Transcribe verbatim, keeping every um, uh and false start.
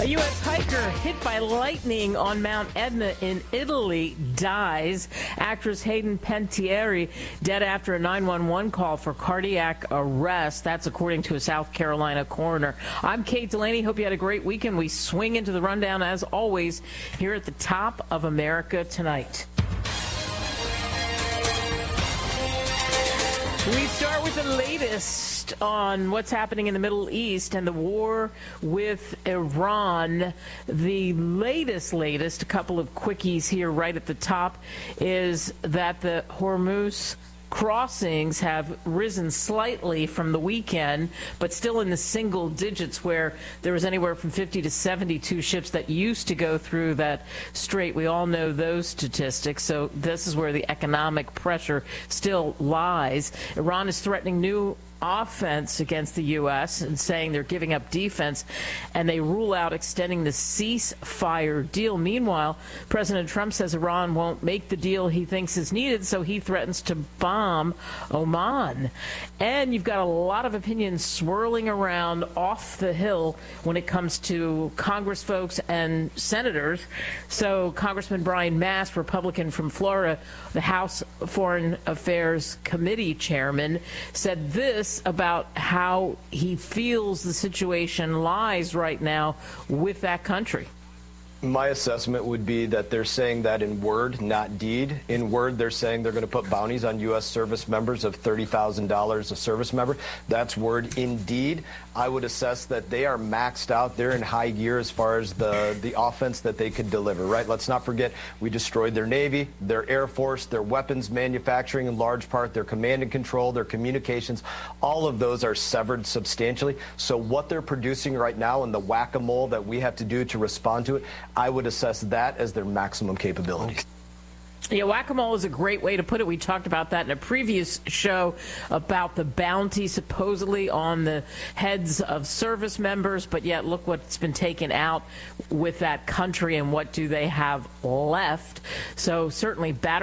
A U S hiker hit by lightning on Mount Etna in Italy dies. Actress Hayden Panettiere dead after a nine one one call for cardiac arrest. That's according to a South Carolina coroner. I'm Kate Delaney. Hope you had a great weekend. We swing into the rundown, as always, here at the top of America Tonight. We start with the latest on what's happening in the Middle East and the war with Iran. The latest, latest, a couple of quickies here right at the top, is that the Hormuz crossings have risen slightly from the weekend, but still in the single digits, where there was anywhere from fifty to seventy-two ships that used to go through that strait. We all know those statistics. So this is where the economic pressure still lies. Iran is threatening new offense against the U S and saying they're giving up defense, and they rule out extending the ceasefire deal. Meanwhile, President Trump says Iran won't make the deal he thinks is needed, so he threatens to bomb Oman. And you've got a lot of opinions swirling around off the hill when it comes to Congress folks and senators. So Congressman Brian Mast, Republican from Florida, the House Foreign Affairs Committee chairman, said this about how he feels the situation lies right now with that country. My assessment would be that they're saying that in word, not deed. In word, they're saying they're going to put bounties on U S service members of thirty thousand dollars a service member. That's word. In deed, I would assess that they are maxed out. They're in high gear as far as the, the offense that they could deliver, right? Let's not forget, we destroyed their Navy, their Air Force, their weapons manufacturing in large part, their command and control, their communications. All of those are severed substantially. So what they're producing right now and the whack-a-mole that we have to do to respond to it, I would assess that as their maximum capability. Yeah, whack-a-mole is a great way to put it. We talked about that in a previous show about the bounty supposedly on the heads of service members, but yet look what's been taken out with that country and what do they have left. So certainly battered